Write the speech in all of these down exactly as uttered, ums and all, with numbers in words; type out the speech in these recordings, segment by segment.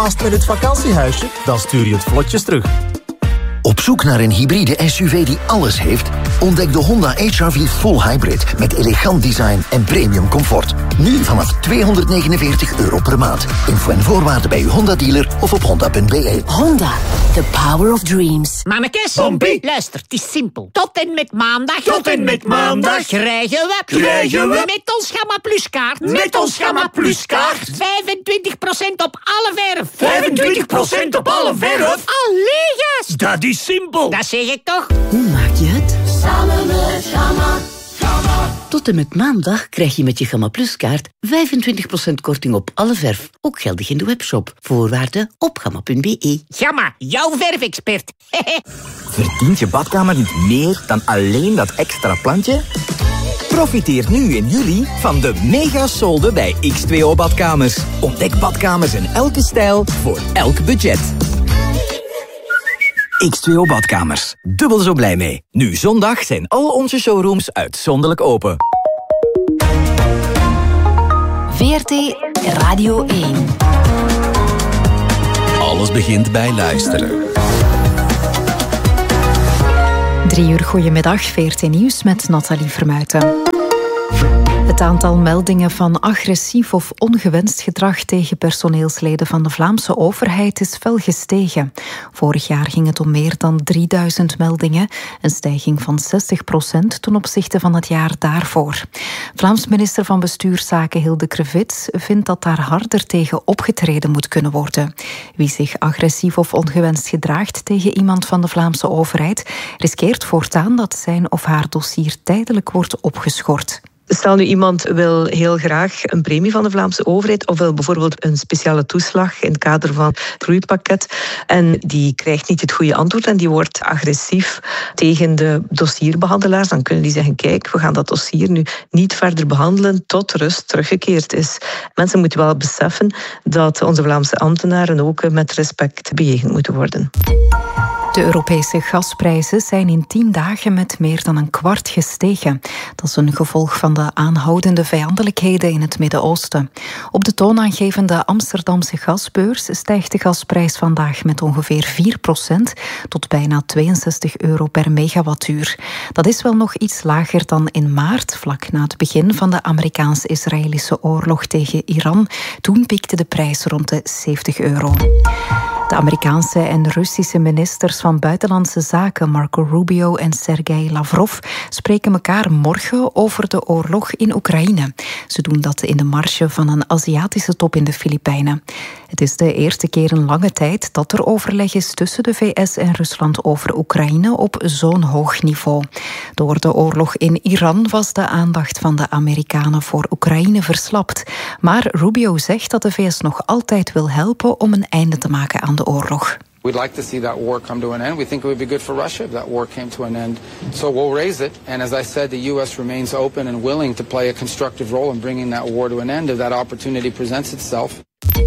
Naast met het vakantiehuisje, dan stuur je het vlotjes terug. Op zoek naar een hybride S U V die alles heeft? Ontdek de Honda H R V Full Hybrid met elegant design en premium comfort. Nu vanaf tweehonderdnegenenveertig euro per maand. Info en voorwaarden bij uw Honda-dealer of op honda punt b e. Honda, the power of dreams. Mannekes, Pompie. luister, het is simpel. Tot en met maandag. Tot en met maandag. Krijgen we. Krijgen we. Met ons Gamma Plus kaart. Met ons Gamma Plus kaart. vijfentwintig procent op alle verf. vijfentwintig procent op alle verf. Allee, gast. Dat is simpel. Dat zeg ik toch? Hoe maak je het? Samen met Gamma. Gamma. Tot en met maandag krijg je met je Gamma Plus kaart vijfentwintig procent korting op alle verf. Ook geldig in de webshop. Voorwaarden op gamma punt b e. Gamma, jouw verfexpert. Verdient je badkamer niet meer dan alleen dat extra plantje? Profiteer nu in juli van de mega-solden bij X twee O Badkamers. Ontdek badkamers in elke stijl voor elk budget. X twee O Badkamers. Dubbel zo blij mee. Nu zondag zijn al onze showrooms uitzonderlijk open. V R T Radio één. Alles begint bij luisteren. Drie uur goedemiddag, V R T Nieuws met Nathalie Vermuiten. Het aantal meldingen van agressief of ongewenst gedrag tegen personeelsleden van de Vlaamse overheid is fel gestegen. Vorig jaar ging het om meer dan drieduizend meldingen, een stijging van zestig procent ten opzichte van het jaar daarvoor. Vlaams minister van Bestuurszaken Hilde Krevits vindt dat daar harder tegen opgetreden moet kunnen worden. Wie zich agressief of ongewenst gedraagt tegen iemand van de Vlaamse overheid, riskeert voortaan dat zijn of haar dossier tijdelijk wordt opgeschort. Stel nu iemand wil heel graag een premie van de Vlaamse overheid of wil bijvoorbeeld een speciale toeslag in het kader van het groeipakket en die krijgt niet het goede antwoord en die wordt agressief tegen de dossierbehandelaars, dan kunnen die zeggen, kijk, we gaan dat dossier nu niet verder behandelen tot rust teruggekeerd is. Mensen moeten wel beseffen dat onze Vlaamse ambtenaren ook met respect bejegend moeten worden. De Europese gasprijzen zijn in tien dagen met meer dan een kwart gestegen. Dat is een gevolg van de aanhoudende vijandelijkheden in het Midden-Oosten. Op de toonaangevende Amsterdamse gasbeurs stijgt de gasprijs vandaag met ongeveer vier procent tot bijna tweeënzestig euro per megawattuur. Dat is wel nog iets lager dan in maart, vlak na het begin van de Amerikaans-Israëlische oorlog tegen Iran. Toen piekte de prijs rond de zeventig euro. De Amerikaanse en Russische ministers van Buitenlandse Zaken Marco Rubio en Sergei Lavrov spreken elkaar morgen over de oorlog in Oekraïne. Ze doen dat in de marge van een Aziatische top in de Filipijnen. Het is de eerste keer in lange tijd dat er overleg is tussen de V S en Rusland over Oekraïne op zo'n hoog niveau. Door de oorlog in Iran was de aandacht van de Amerikanen voor Oekraïne verslapt. Maar Rubio zegt dat de V S nog altijd wil helpen om een einde te maken aan de oorlog. We'd like to see that war come to an end. We think it would be good for Russia if that war came to an end. So we'll raise it. And as I said, the U S remains open and willing to play a constructive role in bringing that war to an end if that opportunity presents itself.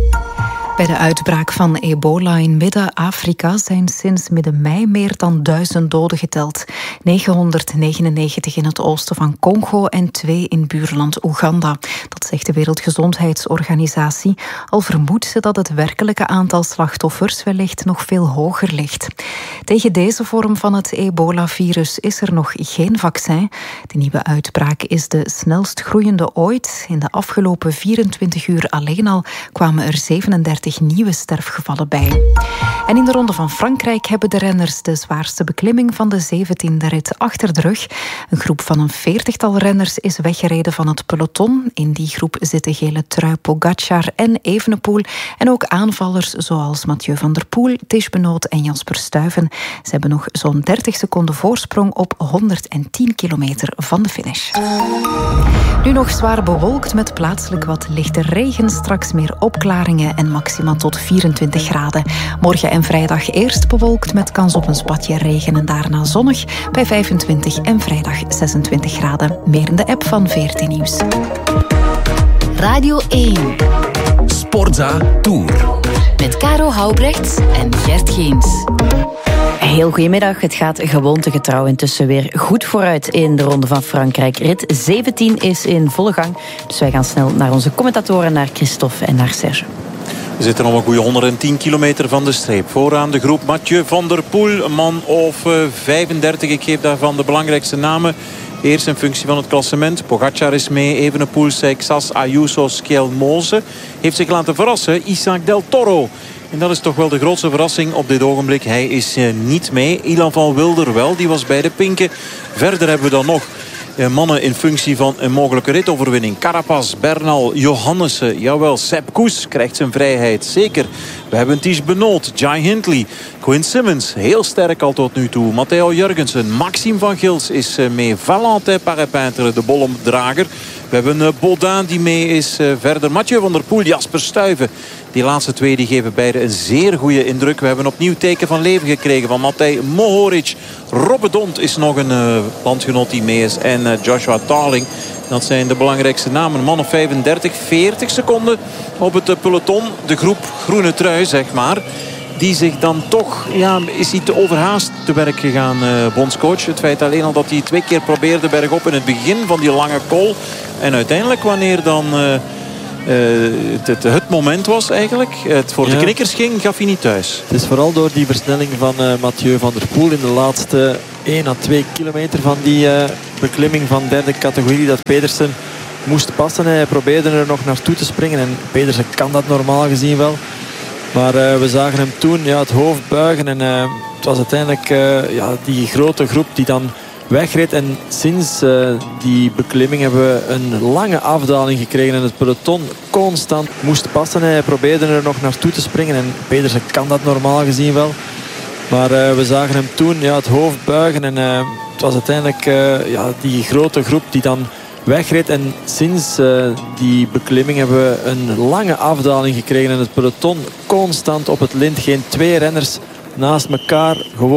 Bij de uitbraak van ebola in Midden-Afrika zijn sinds midden mei meer dan duizend doden geteld. negenhonderdnegenennegentig in het oosten van Congo en twee in buurland Oeganda. Dat zegt de Wereldgezondheidsorganisatie. Al vermoedt ze dat het werkelijke aantal slachtoffers wellicht nog veel hoger ligt. Tegen deze vorm van het ebola-virus is er nog geen vaccin. De nieuwe uitbraak is de snelst groeiende ooit. In de afgelopen vierentwintig uur alleen al kwamen er zevenendertig nieuwe sterfgevallen bij. En in de Ronde van Frankrijk hebben de renners de zwaarste beklimming van de zeventiende rit achter de rug. Een groep van een veertigtal renners is weggereden van het peloton. In die groep zitten gele trui Pogacar en Evenepoel. En ook aanvallers zoals Mathieu van der Poel, Tish Benoot en Jasper Stuyven. Ze hebben nog zo'n dertig seconden voorsprong op honderdtien kilometer van de finish. Nu nog zwaar bewolkt met plaatselijk wat lichte regen. Straks meer opklaringen en maxima tot vierentwintig graden. Morgen en vrijdag eerst bewolkt met kans op een spatje regen en daarna zonnig bij vijfentwintig en vrijdag zesentwintig graden. Meer in de app van V R T Nieuws. Radio één. Sportza Tour. Met Caro Houbrechts en Gert Geens. Heel goedemiddag. Het gaat gewoontegetrouw intussen weer goed vooruit in de Ronde van Frankrijk. Rit zeventien is in volle gang. Dus wij gaan snel naar onze commentatoren, naar Christophe en naar Serge. We zitten nog een goede honderdtien kilometer van de streep. Vooraan de groep Mathieu van der Poel. Een man of uh, vijfendertig. Ik geef daarvan de belangrijkste namen. Eerst in functie van het klassement. Pogacar is mee. Evenepoel, Seixas, Ayuso, Skelmose. Heeft zich laten verrassen. Isaac Del Toro. En dat is toch wel de grootste verrassing op dit ogenblik. Hij is uh, niet mee. Ilan van Wilder wel. Die was bij de pinken. Verder hebben we dan nog uh, mannen in functie van een mogelijke ritoverwinning. Carapaz, Bernal, Johannessen. Jawel, Sepp Koes krijgt zijn vrijheid. Zeker. We hebben Ties Benoot, Jai Hindley, Quinn Simmons. Heel sterk al tot nu toe. Matteo Jurgensen, Maxime van Gils is uh, mee. Valentin Parepintre, de bollendrager. We hebben uh, Baudin die mee is. Uh, verder Mathieu van der Poel, Jasper Stuyven. Die laatste twee die geven beide een zeer goede indruk. We hebben opnieuw teken van leven gekregen van Matej Mohoric. Robbe Dont is nog een uh, landgenoot die mee is. En uh, Joshua Tarling. Dat zijn de belangrijkste namen. Een man of vijfendertig, veertig seconden op het uh, peloton. De groep groene trui, zeg maar. Die zich dan toch, ja, is hij te overhaast te werk gegaan, uh, bondscoach. Het feit alleen al dat hij twee keer probeerde bergop in het begin van die lange call. En uiteindelijk wanneer dan uh, uh, het, het, het moment was eigenlijk, het voor de ja. knikkers ging, gaf hij niet thuis. Het is vooral door die versnelling van uh, Mathieu van der Poel in de laatste één à twee kilometer van die uh, beklimming van derde categorie dat Pedersen moest passen. Hij probeerde er nog naartoe te springen en Pedersen kan dat normaal gezien wel. Maar uh, we zagen hem toen ja, het hoofd buigen en uh, het was uiteindelijk uh, ja, die grote groep die dan wegreed. En sinds uh, die beklimming hebben we een lange afdaling gekregen en het peloton constant moest passen. Hij probeerde er nog naartoe te springen en Pedersen kan dat normaal gezien wel. Maar uh, we zagen hem toen ja, het hoofd buigen en uh, het was uiteindelijk uh, ja, die grote groep die dan wegreed. En sinds uh, die beklimming hebben we een lange afdaling gekregen en het peloton constant op het lint. Geen twee renners naast elkaar, gewoon